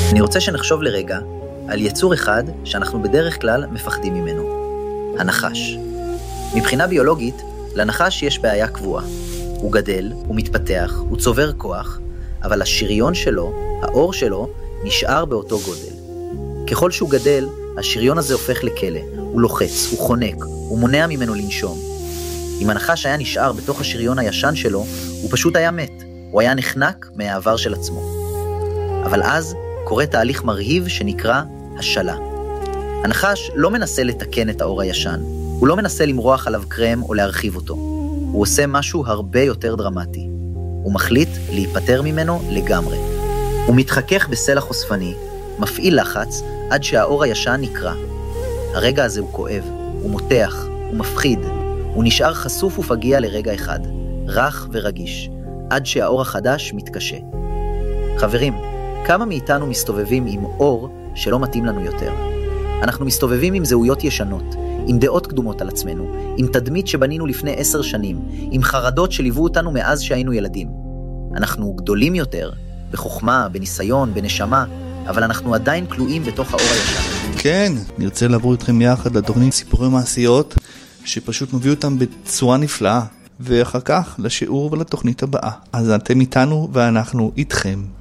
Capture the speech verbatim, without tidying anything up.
אני רוצה שנחשוב לרגע על יצור אחד שאנחנו בדרך כלל מפחדים ממנו, הנחש. מבחינה ביולוגית, לנחש יש בעיה קבועה. הוא גדל, הוא מתפתח, הוא צובר כוח, אבל השריון שלו, האור שלו, נשאר באותו גודל. ככל שהוא גדל, השריון הזה הופך לכלא, הוא לוחץ, הוא חונק, הוא מונע ממנו לנשום. אם הנחש היה נשאר בתוך השריון הישן שלו, הוא פשוט היה מת, הוא היה נחנק מהעבר של עצמו. אבל אז קורה תהליך מרהיב שנקרא השלה. הנחש לא מנסה לתקן את האור הישן, הוא לא מנסה למרוח עליו קרם או להרחיב אותו. הוא עושה משהו הרבה יותר דרמטי. הוא מחליט להיפטר ממנו לגמרי. הוא מתחכך בסלע חושפני, מפעיל לחץ עד שהאור הישן נקרע. הרגע הזה הוא כואב, הוא מותח, הוא מפחיד, הוא נשאר חשוף ופגיע לרגע אחד, רך ורגיש, עד שהאור החדש מתקשה. חברים, כמה מאיתנו מסתובבים עם אור שלא מתאים לנו יותר? אנחנו מסתובבים עם זהויות ישנות, עם דעות קדומות על עצמנו, עם תדמית שבנינו לפני עשר שנים, עם חרדות שליוו אותנו מאז שהיינו ילדים. אנחנו גדולים יותר, בחוכמה, בניסיון, בנשמה, אבל אנחנו עדיין כלואים בתוך האור הישן. כן, נרצה לעבור איתכם יחד לתוכנית סיפורי מעשיות, שפשוט מביא אותם בצורה נפלאה, ואחר כך לשיעור ולתוכנית הבאה. אז אתם איתנו ואנחנו איתכם.